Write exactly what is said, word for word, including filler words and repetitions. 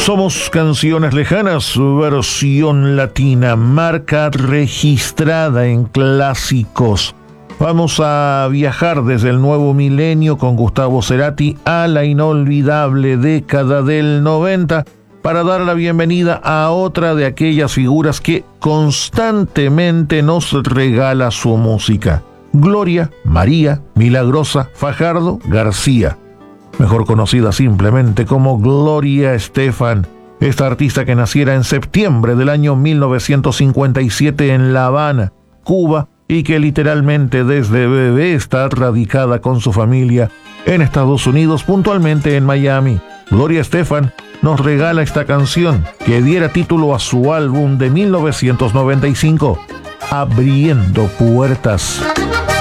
Somos Canciones Lejanas, versión latina, marca registrada en clásicos. Vamos a viajar desde el nuevo milenio con Gustavo Cerati a la inolvidable década del noventa para dar la bienvenida a otra de aquellas figuras que constantemente nos regala su música. Gloria María Milagrosa Fajardo García, mejor conocida simplemente como Gloria Estefan, esta artista que naciera en septiembre del año mil novecientos cincuenta y siete en La Habana, Cuba, y que literalmente desde bebé está radicada con su familia en Estados Unidos, puntualmente en Miami. Gloria Estefan nos regala esta canción que diera título a su álbum de mil novecientos noventa y cinco, Abriendo Puertas.